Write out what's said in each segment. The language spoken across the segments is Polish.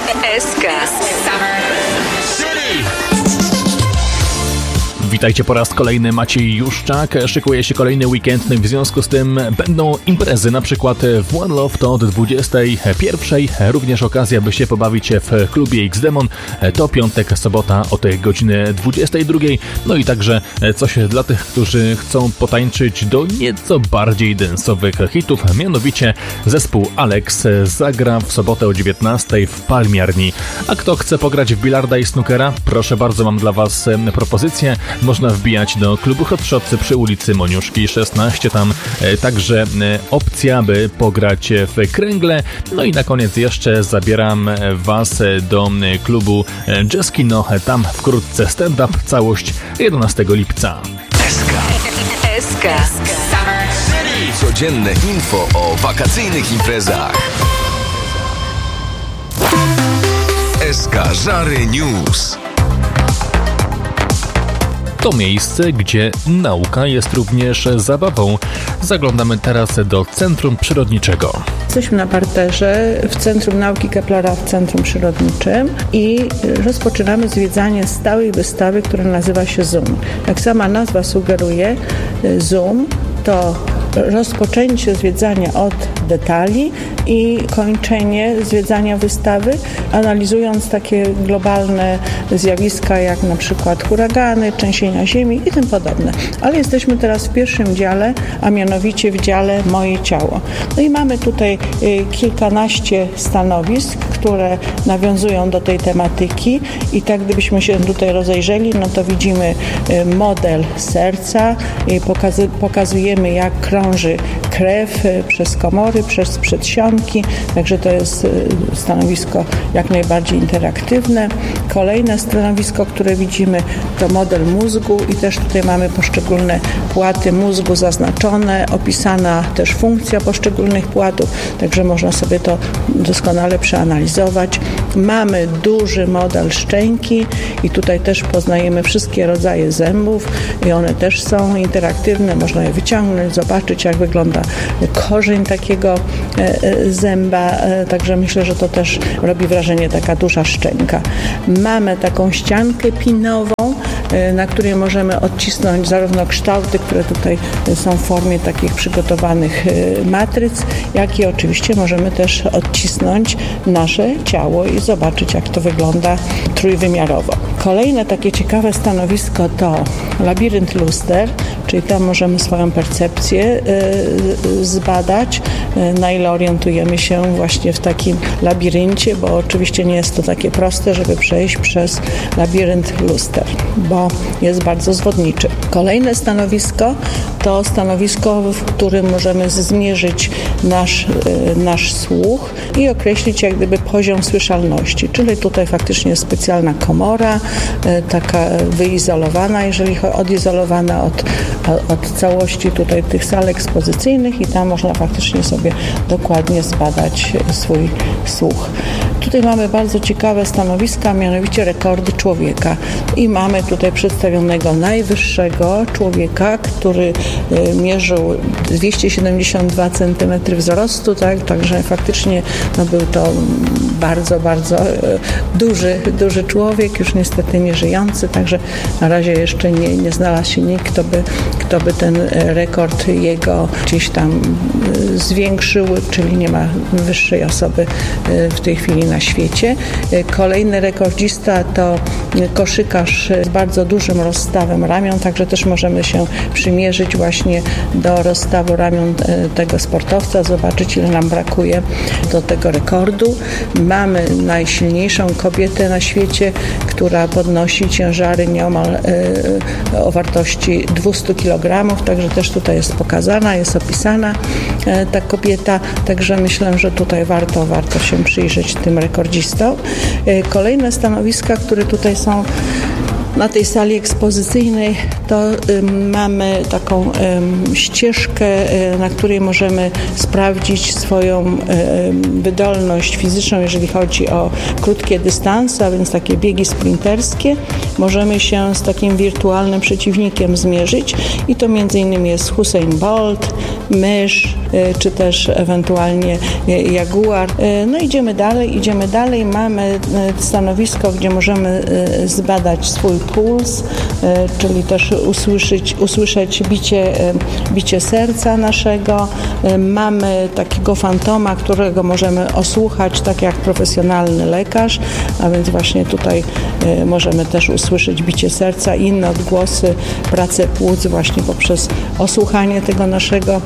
SK. Witajcie po raz kolejny, Maciej Juszczak. Szykuje się kolejny weekend, w związku z tym będą imprezy, na przykład w One Love to od 21. Również okazja, by się pobawić w klubie X-Demon. To piątek, sobota od godziny 22. No i także coś dla tych, którzy chcą potańczyć do nieco bardziej densowych hitów. Mianowicie zespół Alex zagra w sobotę o 19 w Palmiarni. A kto chce pograć w bilarda i snookera? Proszę bardzo, mam dla Was propozycję. Można wbijać do klubu Hot Shots przy ulicy Moniuszki 16. Tam także opcja, by pograć w kręgle. No i na koniec jeszcze zabieram Was do klubu Jazz Kino. Tam wkrótce stand-up, całość 11 lipca. SK. Codzienne info o wakacyjnych imprezach. SK Żary News. To miejsce, gdzie nauka jest również zabawą. Zaglądamy teraz do Centrum Przyrodniczego. Jesteśmy na parterze w Centrum Nauki Keplera w Centrum Przyrodniczym i rozpoczynamy zwiedzanie stałej wystawy, która nazywa się Zoom. Jak sama nazwa sugeruje, Zoom to rozpoczęcie zwiedzania od detali i kończenie zwiedzania wystawy, analizując takie globalne zjawiska jak na przykład huragany, trzęsienia ziemi i tym podobne. Ale jesteśmy teraz w pierwszym dziale, a mianowicie w dziale Moje ciało. No i mamy tutaj kilkanaście stanowisk, które nawiązują do tej tematyki i tak gdybyśmy się tutaj rozejrzeli, no to widzimy model serca, pokazujemy jak krąży krew przez komory, przez przedsionki, także to jest stanowisko jak najbardziej interaktywne. Kolejne stanowisko, które widzimy, to model mózgu i też tutaj mamy poszczególne płaty mózgu zaznaczone, opisana też funkcja poszczególnych płatów, także można sobie to doskonale przeanalizować. Mamy duży model szczęki i tutaj też poznajemy wszystkie rodzaje zębów i one też są interaktywne, można je wyciągnąć, zobaczyć jak wygląda korzeń takiego zęba, także myślę, że to też robi wrażenie taka duża szczęka. Mamy taką ściankę pinową, na której możemy odcisnąć zarówno kształty, które tutaj są w formie takich przygotowanych matryc, jak i oczywiście możemy też odcisnąć nasze ciało i zobaczyć, jak to wygląda trójwymiarowo. Kolejne takie ciekawe stanowisko to labirynt luster, czyli tam możemy swoją percepcję zbadać, na ile orientujemy się właśnie w takim labiryncie, bo oczywiście nie jest to takie proste, żeby przejść przez labirynt luster, bo jest bardzo zwodniczy. Kolejne stanowisko to stanowisko, w którym możemy zmierzyć nasz słuch i określić jak gdyby poziom słyszalności, czyli tutaj faktycznie jest specjalna komora, taka wyizolowana, odizolowana od całości tutaj tych sal ekspozycyjnych i tam można faktycznie sobie dokładnie zbadać swój słuch. Tutaj mamy bardzo ciekawe stanowiska, mianowicie rekordy człowieka i mamy tutaj przedstawionego najwyższego człowieka, który mierzył 272 cm wzrostu, tak? Także faktycznie był to bardzo, bardzo duży człowiek, już niestety nie żyjący, także na razie jeszcze nie znalazł się nikt, kto by ten rekord jego gdzieś tam zwiększył, czyli nie ma wyższej osoby w tej chwili na świecie. Kolejny rekordzista to koszykarz z bardzo dużym rozstawem ramion, także też możemy się przymierzyć właśnie do rozstawu ramion tego sportowca, zobaczyć ile nam brakuje do tego rekordu. Mamy najsilniejszą kobietę na świecie, która podnosi ciężary nieomal o wartości 200 kg, także też tutaj jest pokazana, jest opisana ta kobieta, także myślę, że tutaj warto się przyjrzeć tym rekordzistom. Kolejne stanowiska, które tutaj są Na tej sali ekspozycyjnej to mamy taką ścieżkę, na której możemy sprawdzić swoją wydolność fizyczną, jeżeli chodzi o krótkie dystanse, a więc takie biegi sprinterskie. Możemy się z takim wirtualnym przeciwnikiem zmierzyć i to m.in. jest Usain Bolt, mysz, czy też ewentualnie jaguar. No idziemy dalej. Mamy stanowisko, gdzie możemy zbadać swój puls, czyli też usłyszeć bicie serca naszego. Mamy takiego fantoma, którego możemy osłuchać tak jak profesjonalny lekarz, a więc właśnie tutaj możemy też usłyszeć bicie serca i inne odgłosy, pracę płuc właśnie poprzez osłuchanie tego naszego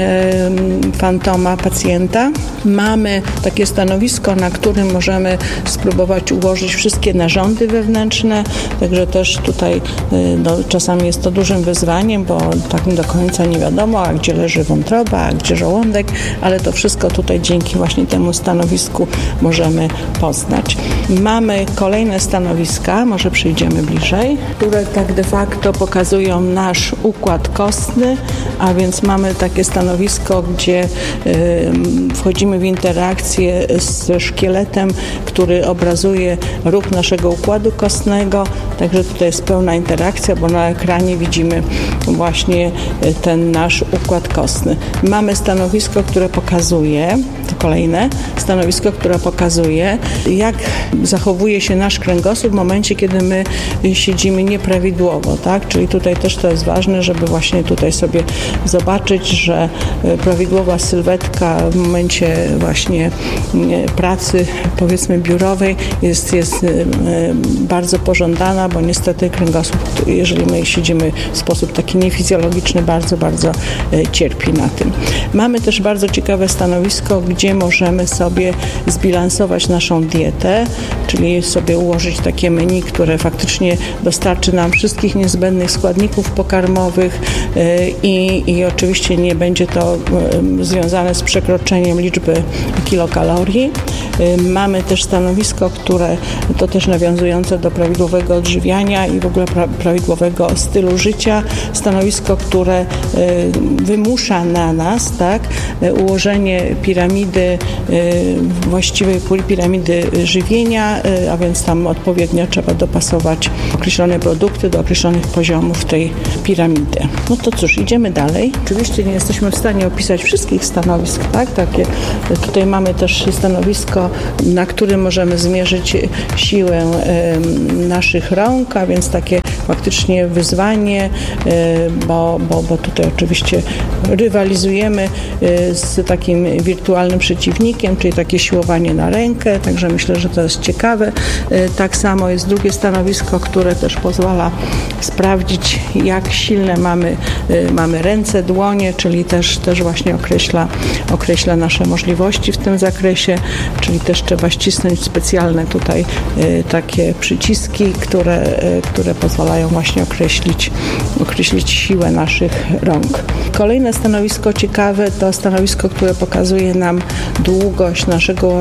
fantoma pacjenta. Mamy takie stanowisko, na którym możemy spróbować ułożyć wszystkie narządy wewnętrzne, także też tutaj czasami jest to dużym wyzwaniem, bo tak do końca nie wiadomo, a gdzie leży wątroba, a gdzie żołądek, ale to wszystko tutaj dzięki właśnie temu stanowisku możemy poznać. Mamy kolejne stanowiska, może przyjdziemy bliżej, które tak de facto pokazują nasz układ kostny, a więc mamy takie stanowisko, gdzie wchodzimy w interakcję z szkieletem, który obrazuje ruch naszego układu kostnego, także tutaj jest pełna interakcja, bo na ekranie widzimy właśnie ten nasz układ kostny. Mamy stanowisko, które pokazuje, to kolejne stanowisko, które pokazuje, jak zachowuje się nasz kręgosłup w momencie, kiedy my siedzimy nieprawidłowo, tak? Czyli tutaj też to jest ważne, żeby właśnie tutaj sobie zobaczyć, że prawidłowa sylwetka w momencie właśnie pracy, powiedzmy biurowej jest bardzo pożądana, bo niestety kręgosłup, jeżeli my siedzimy w sposób taki niefizjologiczny, bardzo cierpi na tym. Mamy też bardzo ciekawe stanowisko, gdzie możemy sobie zbilansować naszą dietę, czyli sobie ułożyć takie menu, które faktycznie dostarczy nam wszystkich niezbędnych składników pokarmowych i oczywiście nie będzie to związane z przekroczeniem liczby kilokalorii. Mamy też stanowisko, które to też nawiązujące do prawidłowego odżywiania i w ogóle prawidłowego stylu życia. Stanowisko, które wymusza na nas, tak, ułożenie piramidy, właściwej piramidy żywienia, a więc tam odpowiednio trzeba dopasować określone produkty do określonych poziomów tej piramidy. No to cóż, idziemy dalej. Oczywiście nie jesteśmy w stanie opisać wszystkich stanowisk, tak? Tutaj mamy też stanowisko, na którym możemy zmierzyć siłę naszych rąk, a więc takie faktycznie wyzwanie, bo tutaj oczywiście rywalizujemy z takim wirtualnym przeciwnikiem, czyli takie siłowanie na rękę, także myślę, że to jest ciekawe. Tak samo jest drugie stanowisko, które też pozwala sprawdzić, jak silne mamy ręce, dłonie, czyli też właśnie określa nasze możliwości w tym zakresie, czyli też trzeba ścisnąć specjalne tutaj takie przyciski, które pozwalają właśnie określić siłę naszych rąk. Kolejne stanowisko ciekawe to stanowisko, które pokazuje nam długość naszego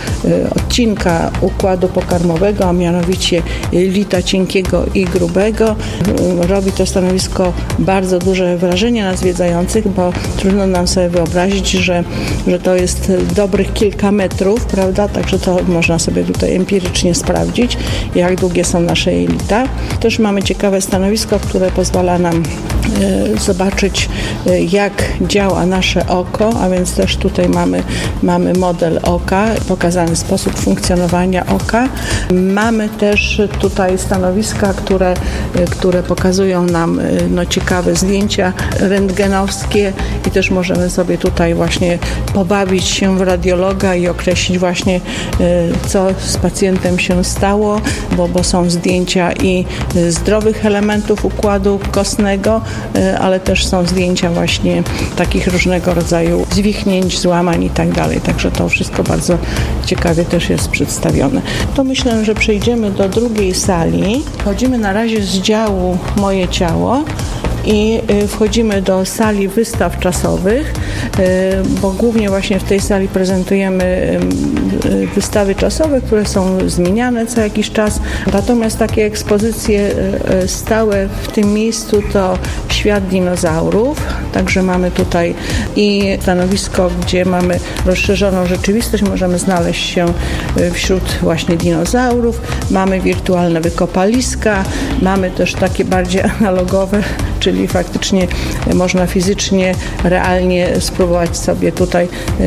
odcinka układu pokarmowego, a mianowicie jelita cienkiego i grubego. Robi to stanowisko bardzo duże wrażenie na zwiedzających, bo trudno nam sobie wyobrazić, że to jest dobrych kilka metrów, prawda? Także to można sobie tutaj empirycznie sprawdzić, jak długie są nasze jelita. Też mamy ciekawe stanowisko, które pozwala nam zobaczyć, jak działa nasze oko, a więc też tutaj mamy model oka, pokazany sposób funkcjonowania oka. Mamy też tutaj stanowiska, które pokazują nam ciekawe zdjęcia rentgenowskie i też możemy sobie tutaj właśnie pobawić się w radiologa i określić właśnie, co z pacjentem się stało, bo są zdjęcia i zdrowych elementów układu kostnego, ale też są zdjęcia właśnie takich różnego rodzaju zwichnięć, złamań i tak dalej. Także to wszystko bardzo ciekawie też jest przedstawione. To myślę, że przejdziemy do drugiej sali. Wchodzimy na razie z działu Moje ciało i wchodzimy do sali wystaw czasowych, bo głównie właśnie w tej sali prezentujemy wystawy czasowe, które są zmieniane co jakiś czas. Natomiast takie ekspozycje stałe w tym miejscu to świat dinozaurów. Także mamy tutaj i stanowisko, gdzie mamy rozszerzoną rzeczywistość. Możemy znaleźć się wśród właśnie dinozaurów. Mamy wirtualne wykopaliska. Mamy też takie bardziej analogowe, czyli faktycznie można fizycznie, realnie spróbować sobie tutaj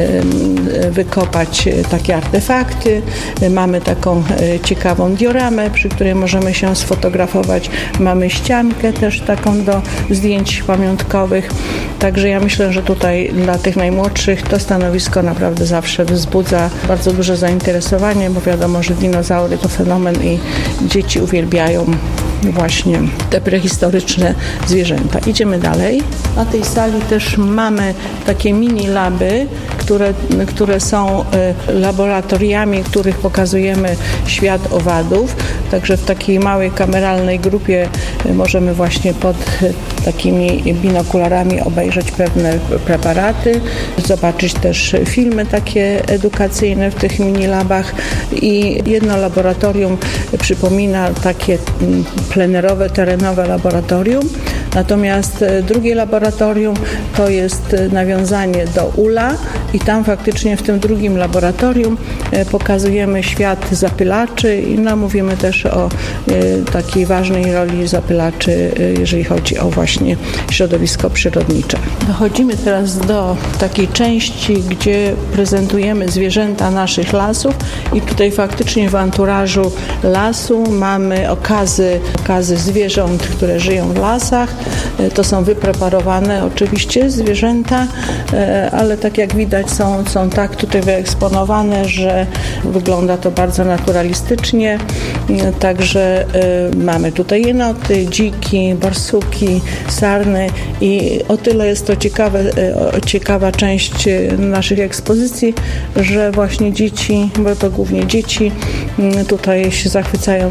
wykopać takie artefakty. Mamy taką ciekawą dioramę, przy której możemy się sfotografować. Mamy ściankę też taką do zdjęć pamiątkowych. Także ja myślę, że tutaj dla tych najmłodszych to stanowisko naprawdę zawsze wzbudza bardzo duże zainteresowanie, bo wiadomo, że dinozaury to fenomen i dzieci uwielbiają właśnie te prehistoryczne zwierzęta. Idziemy dalej. Na tej sali też mamy takie mini laby, które są laboratoriami, w których pokazujemy świat owadów. Także w takiej małej kameralnej grupie możemy właśnie pod takimi binokularami obejrzeć pewne preparaty, zobaczyć też filmy takie edukacyjne w tych mini labach i jedno laboratorium przypomina takie plenerowe, terenowe laboratorium. Natomiast drugie laboratorium to jest nawiązanie do ula i tam faktycznie w tym drugim laboratorium pokazujemy świat zapylaczy i mówimy też o takiej ważnej roli zapylaczy, jeżeli chodzi o właśnie środowisko przyrodnicze. Dochodzimy teraz do takiej części, gdzie prezentujemy zwierzęta naszych lasów i tutaj faktycznie w anturażu lasu mamy okazy zwierząt, które żyją w lasach. To są wypreparowane oczywiście zwierzęta, ale tak jak widać są tak tutaj wyeksponowane, że wygląda to bardzo naturalistycznie. Także mamy tutaj jenoty, dziki, barsuki, sarny i o tyle jest to ciekawa część naszych ekspozycji, że właśnie dzieci, bo to głównie dzieci, tutaj się zachwycają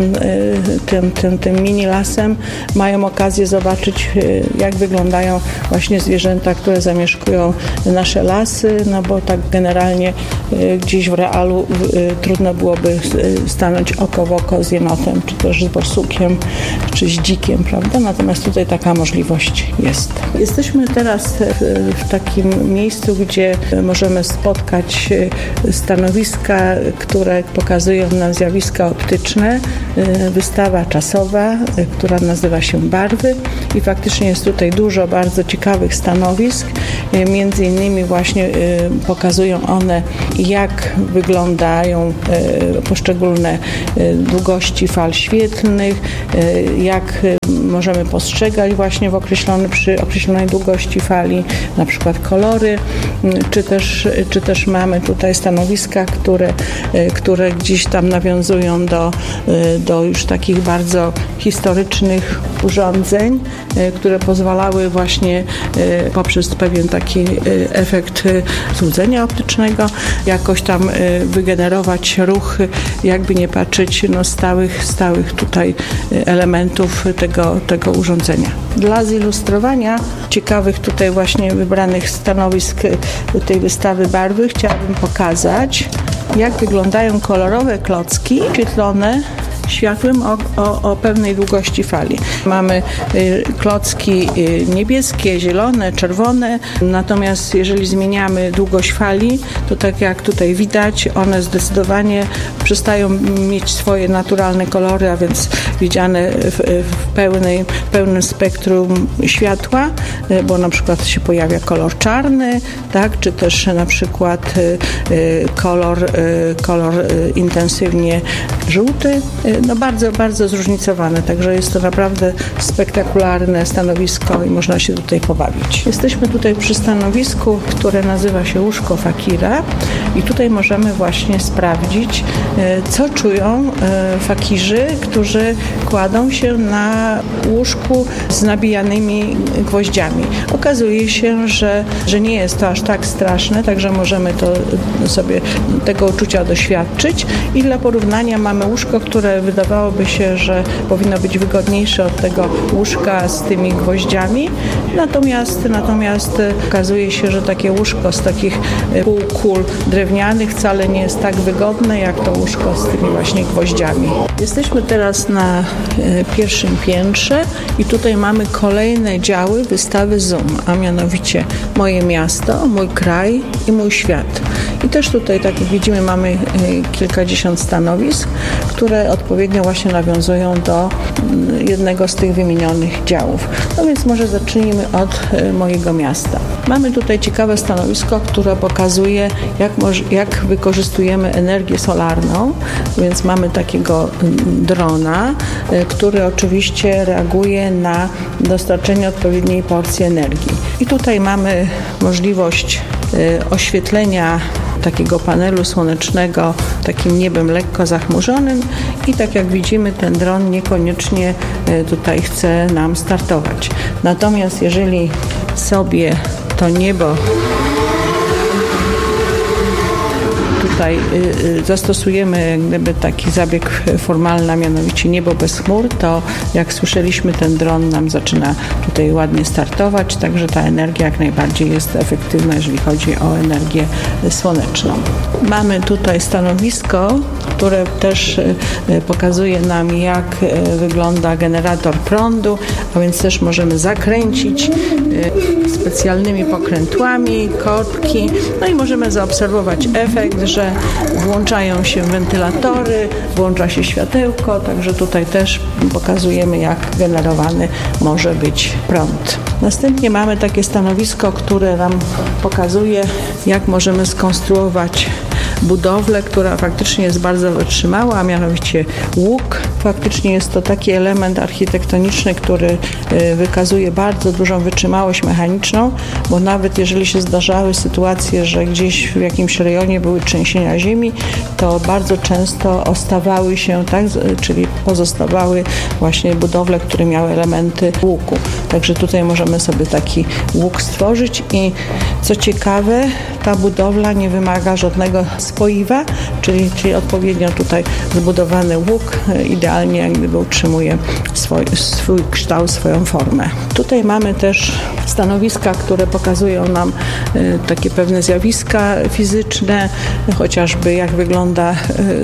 tym mini lasem, mają okazję zobaczyć, jak wyglądają właśnie zwierzęta, które zamieszkują nasze lasy, no bo tak generalnie gdzieś w realu trudno byłoby stanąć oko w oko z jenotem, czy też z borsukiem, czy z dzikiem, prawda? Natomiast tutaj taka możliwość jest. Jesteśmy teraz w takim miejscu, gdzie możemy spotkać stanowiska, które pokazują nam zjawiska optyczne. Wystawa czasowa, która nazywa się Barwy i faktycznie jest tutaj dużo bardzo ciekawych stanowisk. Między innymi właśnie pokazują one, jak wyglądają poszczególne długości fal świetlnych, jak możemy postrzegać właśnie przy określonej długości fali, na przykład kolory, czy też mamy tutaj stanowiska, które gdzieś tam nawiązują do już takich bardzo historycznych urządzeń, które pozwalały właśnie poprzez pewien taki efekt złudzenia optycznego jakoś tam wygenerować ruch, jakby nie patrzeć, stałych tutaj elementów tego urządzenia. Dla zilustrowania ciekawych tutaj właśnie wybranych stanowisk tej wystawy Barwy chciałabym pokazać, jak wyglądają kolorowe klocki oświetlone światłem o pewnej długości fali. Mamy klocki niebieskie, zielone, czerwone, natomiast jeżeli zmieniamy długość fali, to tak jak tutaj widać, one zdecydowanie przestają mieć swoje naturalne kolory, a więc widziane w pełnym spektrum światła, bo na przykład się pojawia kolor czarny, tak, czy też na przykład kolor intensywnie żółty. No bardzo, bardzo zróżnicowane, także jest to naprawdę spektakularne stanowisko i można się tutaj pobawić. Jesteśmy tutaj przy stanowisku, które nazywa się łóżko fakira i tutaj możemy właśnie sprawdzić, co czują fakirzy, którzy kładą się na łóżku z nabijanymi gwoździami. Okazuje się, że nie jest to aż tak straszne, także możemy to sobie tego uczucia doświadczyć i dla porównania mamy łóżko, które wydawałoby się, że powinno być wygodniejsze od tego łóżka z tymi gwoździami, natomiast okazuje się, że takie łóżko z takich półkul drewnianych wcale nie jest tak wygodne jak to łóżko z tymi właśnie gwoździami. Jesteśmy teraz na pierwszym piętrze i tutaj mamy kolejne działy wystawy Zoom, a mianowicie moje miasto, mój kraj i mój świat. I też tutaj, tak jak widzimy, mamy kilkadziesiąt stanowisk, które odpowiednio właśnie nawiązują do jednego z tych wymienionych działów. No więc może zacznijmy od mojego miasta. Mamy tutaj ciekawe stanowisko, które pokazuje, jak wykorzystujemy energię solarną, więc mamy takiego drona, który oczywiście reaguje na dostarczenie odpowiedniej porcji energii. I tutaj mamy możliwość oświetlenia takiego panelu słonecznego takim niebem lekko zachmurzonym i tak jak widzimy, ten dron niekoniecznie tutaj chce nam startować. Natomiast jeżeli sobie to niebo tutaj zastosujemy jak gdyby taki zabieg formalny, a mianowicie niebo bez chmur, to jak słyszeliśmy, ten dron nam zaczyna tutaj ładnie startować, także ta energia jak najbardziej jest efektywna, jeżeli chodzi o energię słoneczną. Mamy tutaj stanowisko, które też pokazuje nam, jak wygląda generator prądu, a więc też możemy zakręcić specjalnymi pokrętłami, korbki, no i możemy zaobserwować efekt, że włączają się wentylatory, włącza się światełko, także tutaj też pokazujemy, jak generowany może być prąd. Następnie mamy takie stanowisko, które nam pokazuje, jak możemy skonstruować budowlę, która faktycznie jest bardzo wytrzymała, a mianowicie łuk. Faktycznie jest to taki element architektoniczny, który wykazuje bardzo dużą wytrzymałość mechaniczną, bo nawet jeżeli się zdarzały sytuacje, że gdzieś w jakimś rejonie były trzęsienia ziemi, to bardzo często ostawały się, tak, czyli pozostawały właśnie budowle, które miały elementy łuku. Także tutaj możemy sobie taki łuk stworzyć i co ciekawe, ta budowla nie wymaga żadnego spoiwa, czyli odpowiednio tutaj zbudowany łuk idealnie jak gdyby utrzymuje swój kształt, swoją formę. Tutaj mamy też stanowiska, które pokazują nam takie pewne zjawiska fizyczne, chociażby jak wygląda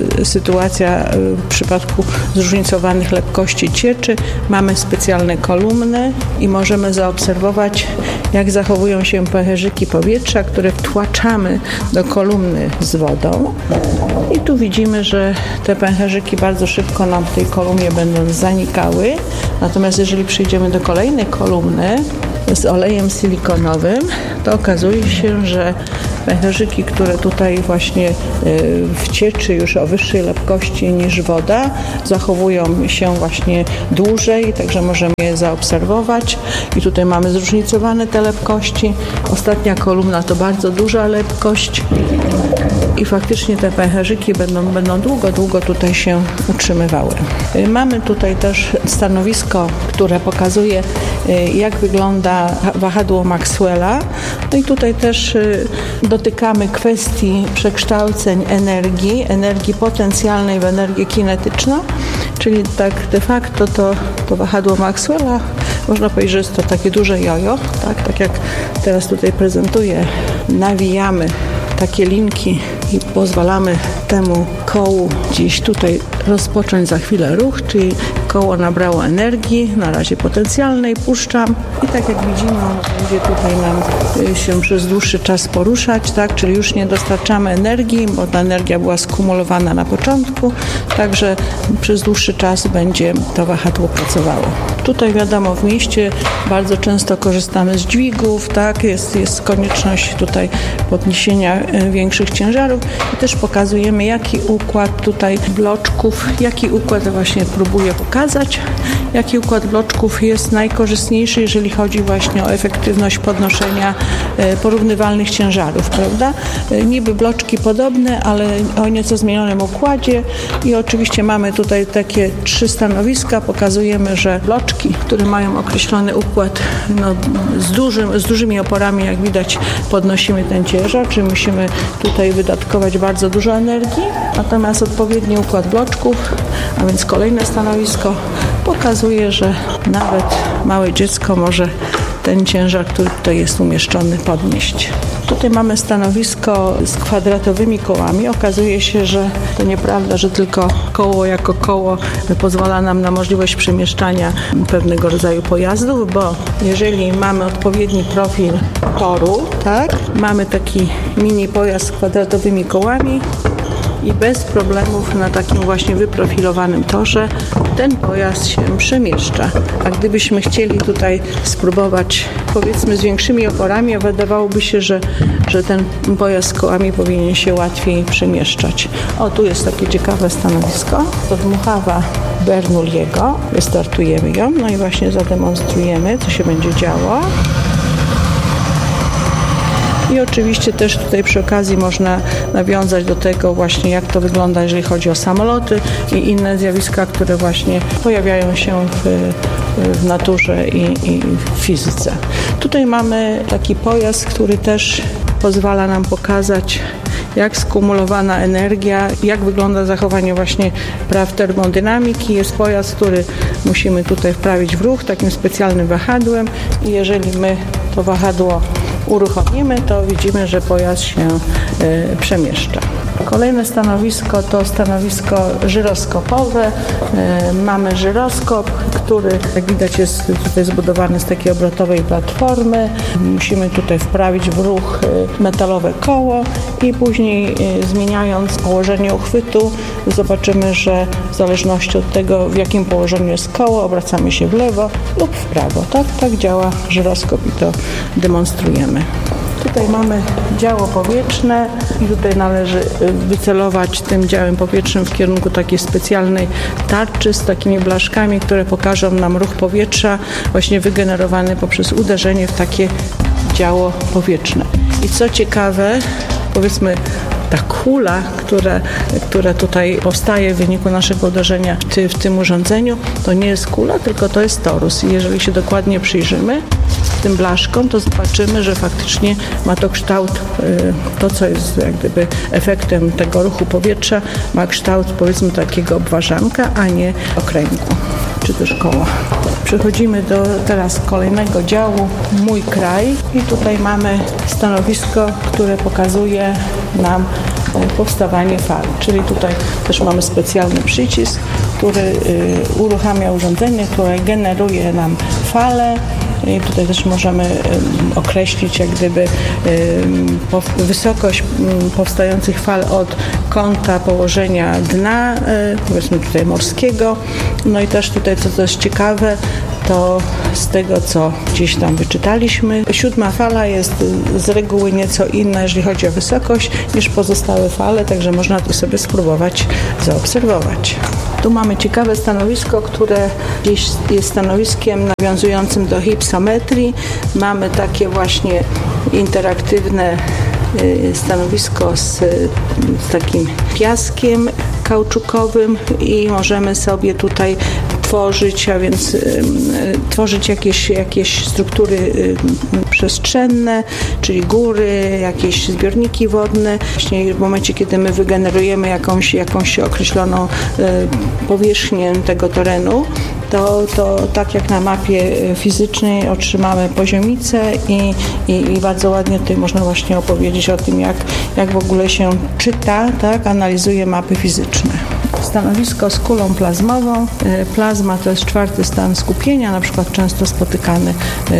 sytuacja w przypadku zróżnicowanych lepkości cieczy. Mamy specjalne kolumny i możemy zaobserwować, jak zachowują się pęcherzyki powietrza, które wtłaczamy do kolumny z wodą. I tu widzimy, że te pęcherzyki bardzo szybko nam w tej kolumnie będą zanikały. Natomiast jeżeli przejdziemy do kolejnej kolumny z olejem silikonowym, to okazuje się, że pęcherzyki, które tutaj właśnie w cieczy już o wyższej lepkości niż woda, zachowują się właśnie dłużej, także możemy je zaobserwować. I tutaj mamy zróżnicowane te lepkości. Ostatnia kolumna to bardzo duża lepkość i faktycznie te pęcherzyki będą długo tutaj się utrzymywały. Mamy tutaj też stanowisko, które pokazuje, jak wygląda wahadło Maxwella. No i tutaj też dotykamy kwestii przekształceń energii potencjalnej w energię kinetyczną, czyli tak de facto to wahadło Maxwella, można powiedzieć, że jest to takie duże jojo, tak jak teraz tutaj prezentuję, nawijamy takie linki i pozwalamy temu kołu gdzieś tutaj rozpocząć za chwilę ruch, czyli koło nabrało energii, na razie potencjalnej, puszczam i tak jak widzimy, ono będzie tutaj nam się przez dłuższy czas poruszać, tak, czyli już nie dostarczamy energii, bo ta energia była skumulowana na początku, także przez dłuższy czas będzie to wahadło pracowało. Tutaj wiadomo, w mieście bardzo często korzystamy z dźwigów, tak, jest konieczność tutaj podniesienia większych ciężarów i też pokazujemy, jaki układ tutaj bloczków, jaki układ właśnie próbuję pokazać, jaki układ bloczków jest najkorzystniejszy, jeżeli chodzi właśnie o efektywność podnoszenia porównywalnych ciężarów, prawda? Niby bloczki podobne, ale o nieco zmienionym układzie i oczywiście mamy tutaj takie 3 stanowiska, pokazujemy, że bloczki, które mają określony układ z dużymi oporami, jak widać, podnosimy ten ciężar, czyli musimy tutaj uzyskować bardzo dużo energii, natomiast odpowiedni układ bloczków, a więc kolejne stanowisko, pokazuje, że nawet małe dziecko może ten ciężar, który tutaj jest umieszczony, podnieść. Tutaj mamy stanowisko z kwadratowymi kołami. Okazuje się, że to nieprawda, że tylko koło jako koło pozwala nam na możliwość przemieszczania pewnego rodzaju pojazdów, bo jeżeli mamy odpowiedni profil toru, tak, mamy taki mini pojazd z kwadratowymi kołami, i bez problemów na takim właśnie wyprofilowanym torze ten pojazd się przemieszcza. A gdybyśmy chcieli tutaj spróbować, powiedzmy, z większymi oporami, wydawałoby się, że ten pojazd z kołami powinien się łatwiej przemieszczać. O, tu jest takie ciekawe stanowisko. To dmuchawa Bernoulliego. Wystartujemy ją, no i właśnie zademonstrujemy, co się będzie działo. I oczywiście też tutaj przy okazji można nawiązać do tego właśnie, jak to wygląda, jeżeli chodzi o samoloty i inne zjawiska, które właśnie pojawiają się w naturze i w fizyce. Tutaj mamy taki pojazd, który też pozwala nam pokazać, jak skumulowana energia, jak wygląda zachowanie właśnie praw termodynamiki. Jest pojazd, który musimy tutaj wprawić w ruch takim specjalnym wahadłem i jeżeli my to wahadło uruchomimy, to widzimy, że pojazd się przemieszcza. Kolejne stanowisko to stanowisko żyroskopowe. Mamy żyroskop, który, jak widać, jest tutaj zbudowany z takiej obrotowej platformy. Musimy tutaj wprawić w ruch metalowe koło i później zmieniając położenie uchwytu zobaczymy, że w zależności od tego, w jakim położeniu jest koło, obracamy się w lewo lub w prawo. Tak działa żyroskop i to demonstrujemy. Tutaj mamy działo powietrzne i tutaj należy wycelować tym działem powietrznym w kierunku takiej specjalnej tarczy z takimi blaszkami, które pokażą nam ruch powietrza właśnie wygenerowany poprzez uderzenie w takie działo powietrzne. I co ciekawe, powiedzmy, ta kula, która tutaj powstaje w wyniku naszego uderzenia w tym urządzeniu, to nie jest kula, tylko to jest torus. I jeżeli się dokładnie przyjrzymy tym blaszkom, to zobaczymy, że faktycznie ma to kształt, to co jest jak gdyby efektem tego ruchu powietrza, ma kształt, powiedzmy, takiego obwarzanka, a nie okręgu czy też koła. Przechodzimy do teraz kolejnego działu, Mój kraj, i tutaj mamy stanowisko, które pokazuje nam powstawanie fal, czyli tutaj też mamy specjalny przycisk, który uruchamia urządzenie, które generuje nam falę. I tutaj też możemy określić jak gdyby wysokość powstających fal od kąta położenia dna, powiedzmy tutaj morskiego. No i też tutaj, co jest ciekawe, to z tego, co gdzieś tam wyczytaliśmy, 7. fala jest z reguły nieco inna, jeżeli chodzi o wysokość, niż pozostałe fale, także można to sobie spróbować zaobserwować. Tu mamy ciekawe stanowisko, które gdzieś jest stanowiskiem nawiązującym do hipsometrii. Mamy takie właśnie interaktywne stanowisko z takim piaskiem kauczukowym i możemy sobie tutaj tworzyć, a więc tworzyć jakieś struktury przestrzenne, czyli góry, jakieś zbiorniki wodne. Właśnie w momencie, kiedy my wygenerujemy jakąś określoną powierzchnię tego terenu, to tak jak na mapie fizycznej otrzymamy poziomicę i bardzo ładnie tutaj można właśnie opowiedzieć o tym, jak w ogóle się czyta, tak, analizuje mapy fizyczne. Stanowisko z kulą plazmową. Plazma to jest 4. stan skupienia, na przykład często spotykany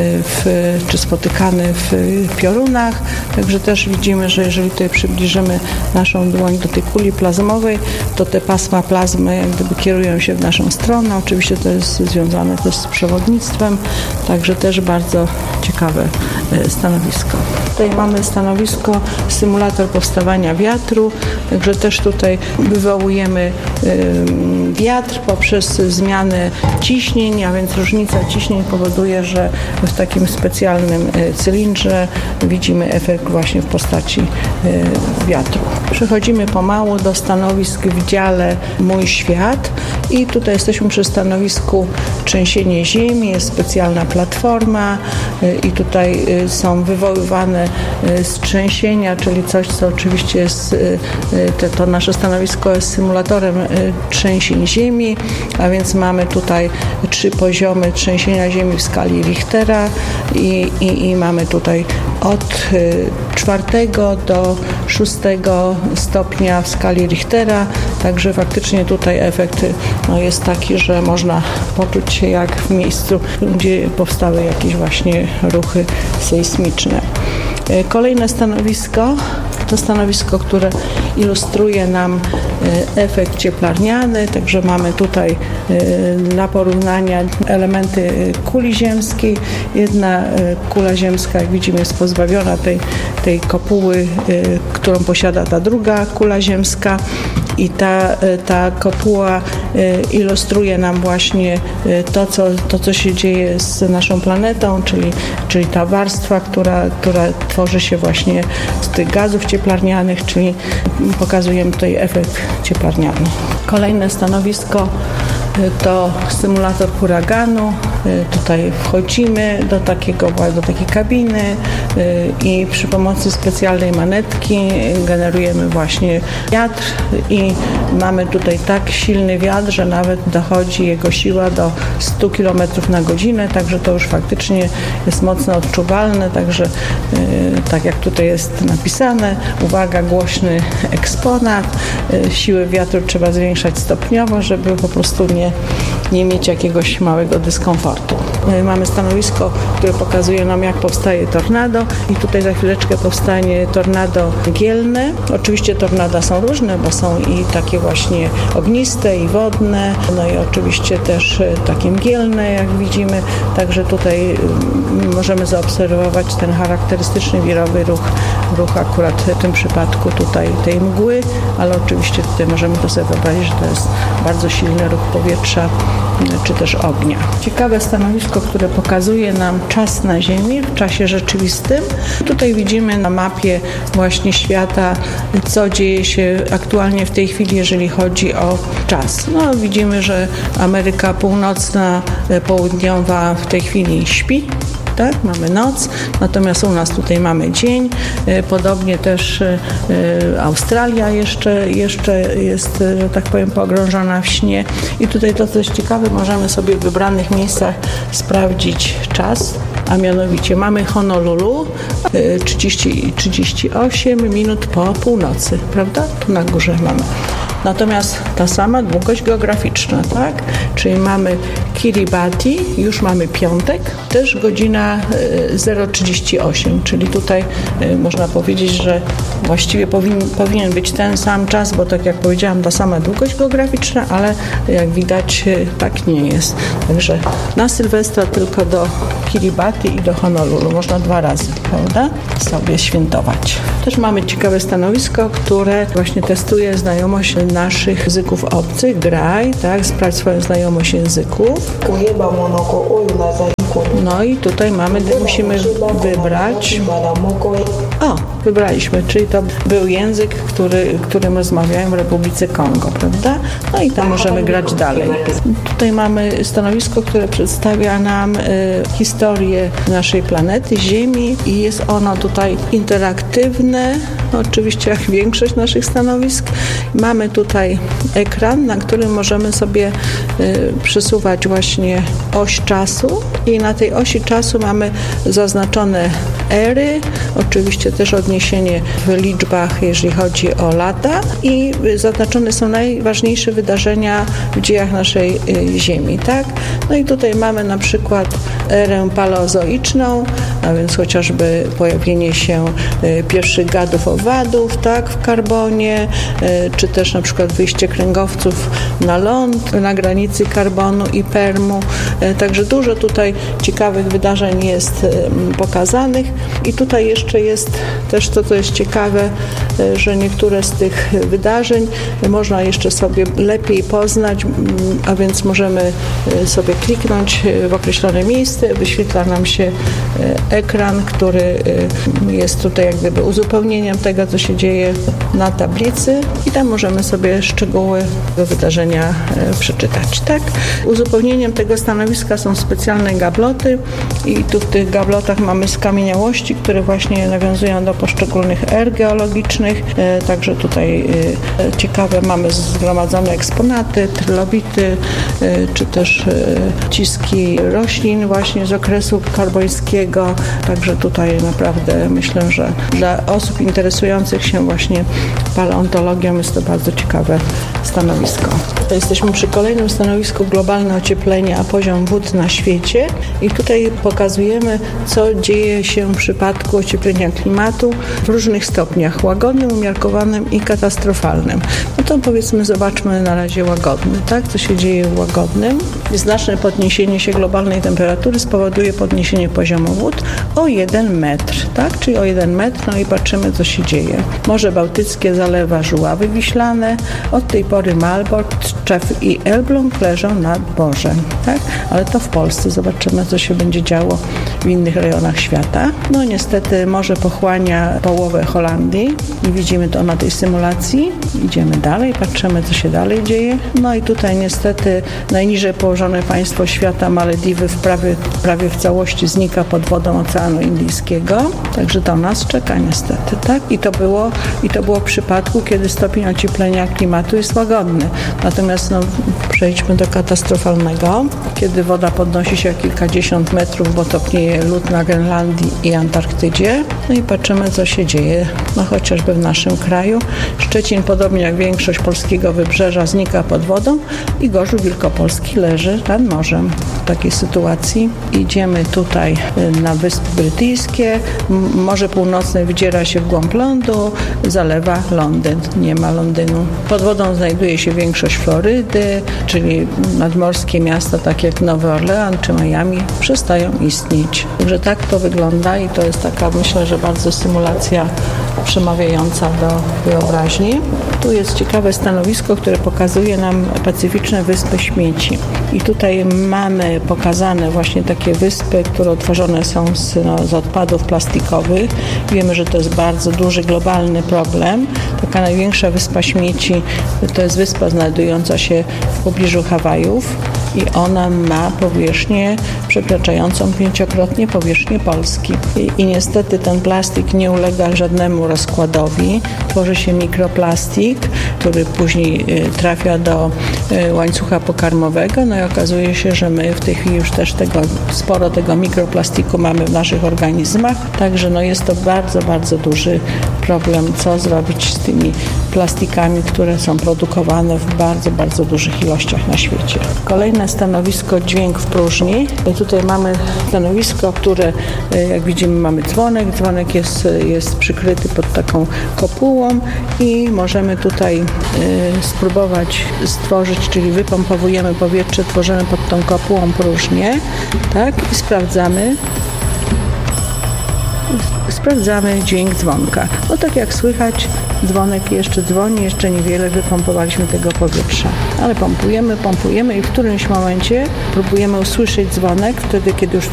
w piorunach. Także też widzimy, że jeżeli tutaj przybliżymy naszą dłoń do tej kuli plazmowej, to te pasma plazmy jak gdyby kierują się w naszą stronę. Oczywiście to jest związane też z przewodnictwem, także też bardzo ciekawe stanowisko. Tutaj mamy stanowisko symulator powstawania wiatru, także też tutaj wywołujemy wiatr poprzez zmianę ciśnień, a więc różnica ciśnień powoduje, że w takim specjalnym cylindrze widzimy efekt właśnie w postaci wiatru. Przechodzimy pomału do stanowisk w dziale Mój Świat i tutaj jesteśmy przy stanowisku trzęsienie ziemi, jest specjalna platforma i tutaj są wywoływane trzęsienia, czyli coś, co oczywiście jest, to nasze stanowisko jest symulatorem trzęsień ziemi, a więc mamy tutaj 3 poziomy trzęsienia ziemi w skali Richtera i mamy tutaj od 4 do 6 stopnia w skali Richtera, także faktycznie tutaj efekt jest taki, że można poczuć się jak w miejscu, gdzie powstały jakieś właśnie ruchy sejsmiczne. Kolejne stanowisko to stanowisko, które ilustruje nam efekt cieplarniany, także mamy tutaj dla porównania elementy kuli ziemskiej. Jedna kula ziemska, jak widzimy, jest pozbawiona tej kopuły, którą posiada ta druga kula ziemska i ta kopuła ilustruje nam właśnie to, co się dzieje z naszą planetą, czyli ta warstwa, która tworzy się właśnie z tych gazów cieplarnianych, czyli pokazujemy tutaj efekt cieplarniany. Kolejne stanowisko to symulator huraganu. Tutaj wchodzimy do takiej kabiny i przy pomocy specjalnej manetki generujemy właśnie wiatr i mamy tutaj tak silny wiatr, że nawet dochodzi jego siła do 100 km na godzinę, także to już faktycznie jest mocno odczuwalne, także tak jak tutaj jest napisane, uwaga, głośny eksponat, siłę wiatru trzeba zwiększać stopniowo, żeby po prostu nie mieć jakiegoś małego dyskomfortu. Mamy stanowisko, które pokazuje nam, jak powstaje tornado i tutaj za chwileczkę powstanie tornado mgielne. Oczywiście tornada są różne, bo są i takie właśnie ogniste i wodne, no i oczywiście też takie mgielne, jak widzimy, także tutaj możemy zaobserwować ten charakterystyczny wirowy ruch akurat w tym przypadku tutaj tej mgły, ale oczywiście tutaj możemy to sobie wyobrazić, że to jest bardzo silny ruch powietrza czy też ognia. Ciekawe stanowisko, które pokazuje nam czas na Ziemi w czasie rzeczywistym. Tutaj widzimy na mapie właśnie świata, co dzieje się aktualnie w tej chwili, jeżeli chodzi o czas. No, widzimy, że Ameryka Północna, Południowa w tej chwili śpi. Tak? Mamy noc, natomiast u nas tutaj mamy dzień. Podobnie też Australia jeszcze jest, że tak powiem, pogrążona w śnie. I tutaj to, co jest ciekawe, możemy sobie w wybranych miejscach sprawdzić czas, a mianowicie mamy Honolulu 38 minut po północy, prawda? Tu na górze mamy. Natomiast ta sama długość geograficzna, tak? Czyli mamy Kiribati, już mamy piątek, też godzina 0:38, czyli tutaj można powiedzieć, że właściwie powinien być ten sam czas, bo tak jak powiedziałam, ta sama długość geograficzna, ale jak widać tak nie jest. Także na Sylwestra tylko do Kiribati i do Honolulu można 2 razy, prawda? Sobie świętować. Też mamy ciekawe stanowisko, które właśnie testuje znajomość naszych języków obcych, graj, tak? Sprawdź swoją znajomość języków. No i tutaj musimy wybrać. O, wybraliśmy, czyli to był język, którym rozmawiałem w Republice Kongo, prawda? No i tam możemy grać dalej. Tutaj mamy stanowisko, które przedstawia nam historię naszej planety, Ziemi i jest ono tutaj interaktywne, oczywiście jak większość naszych stanowisk. Mamy tutaj ekran, na którym możemy sobie przesuwać właśnie oś czasu i na tej osi czasu mamy zaznaczone ery, oczywiście też odniesienie w liczbach, jeżeli chodzi o lata i zaznaczone są najważniejsze wydarzenia w dziejach naszej Ziemi, tak? No i tutaj mamy na przykład erę paleozoiczną, a więc chociażby pojawienie się pierwszych gadów owadów, tak, w karbonie, czy też na przykład wyjście kręgowców na ląd, na granicy karbonu i permu. Także dużo tutaj ciekawych wydarzeń jest pokazanych. I tutaj jeszcze jest też to, co jest ciekawe, że niektóre z tych wydarzeń można jeszcze sobie lepiej poznać, a więc możemy sobie kliknąć w określone miejsce, wyświetla nam się ekran, który jest tutaj jak gdyby uzupełnieniem tego, co się dzieje na tablicy i tam możemy sobie szczegóły tego wydarzenia przeczytać. Tak? Uzupełnieniem tego stanowiska są specjalne gabloty i tu w tych gablotach mamy skamieniałości, które właśnie nawiązują do poszczególnych er geologicznych. Także tutaj ciekawe mamy zgromadzone eksponaty, trylobity, czy też ciski roślin właśnie z okresu karbońskiego. Także tutaj naprawdę myślę, że dla osób interesujących się właśnie paleontologią jest to bardzo ciekawe stanowisko. Jesteśmy przy kolejnym stanowisku globalne ocieplenie, a poziom wód na świecie i tutaj pokazujemy, co dzieje się w przypadku ocieplenia klimatu w różnych stopniach, łagodnym, umiarkowanym i katastrofalnym. No to powiedzmy, zobaczmy na razie łagodny, tak? Co się dzieje w łagodnym? Znaczne podniesienie się globalnej temperatury spowoduje podniesienie poziomu wód o 1 metr, tak? Czyli o 1 metr, no i patrzymy, co się dzieje. Morze Bałtyckie zalewa Żuławy Wiślane, od tej pory Malbork, Tczew i Elbląg leżą nad morzem, tak? Ale to w Polsce. Zobaczymy, co się będzie działo w innych rejonach świata. No niestety morze pochłania połowę Holandii i widzimy to na tej symulacji. Idziemy dalej, patrzymy, co się dalej dzieje. No i tutaj niestety najniżej położone państwo świata, Malediwy, prawie w całości znika pod wodą Oceanu Indyjskiego. Także to nas czeka niestety, tak? I to było w przypadku, kiedy stopień ocieplenia klimatu jest łagodny. Natomiast przejdźmy do katastrofalnego, kiedy woda podnosi się o kilkadziesiąt metrów, bo topnieje lód na Grenlandii i Antarktydzie. No i patrzymy, co się dzieje, chociażby w naszym kraju. Szczecin, podobnie jak większość polskiego wybrzeża, znika pod wodą i Gorzów Wielkopolski leży nad morzem. W takiej sytuacji idziemy tutaj na Wyspy Brytyjskie. Morze Północne wydziera się w głąb lądu, zalewa Londyn. Nie ma Londynu. Pod wodą znajduje się większość Florydy, czyli nadmorskie miasta, takie jak Nowy Orlean czy Miami, przestają istnieć. Także tak to wygląda i to jest taka, myślę, że bardzo symulacja przemawiająca do wyobraźni. Tu jest ciekawe stanowisko, które pokazuje nam pacyficzne wyspy śmieci. I tutaj mamy pokazane właśnie takie wyspy, które utworzone są z odpadów plastikowych. Wiemy, że to jest bardzo duży globalny problem. Taka największa wyspa śmieci to jest wyspa znajdująca się w pobliżu Hawajów i ona ma powierzchnię przekraczającą 5-krotnie powierzchnię Polski. I niestety ten plastik nie ulega żadnemu rozkładowi. Tworzy się mikroplastik, który później trafia do łańcucha pokarmowego. No i okazuje się, że my w tej chwili już też sporo tego mikroplastiku mamy w naszych organizmach. Także jest to bardzo, bardzo duży problem, co zrobić z tymi plastikami, które są produkowane w bardzo, bardzo dużych ilościach na świecie. Kolejne stanowisko, dźwięk w próżni. Tutaj mamy stanowisko, które jak widzimy mamy dzwonek. Dzwonek jest przykryty pod taką kopułą i możemy tutaj spróbować stworzyć, czyli wypompowujemy powietrze, tworzymy pod tą kopułą próżnię, tak? I sprawdzamy dźwięk dzwonka. No tak jak słychać, dzwonek jeszcze dzwoni, jeszcze niewiele wypompowaliśmy tego powietrza. Ale pompujemy i w którymś momencie próbujemy usłyszeć dzwonek, wtedy kiedy już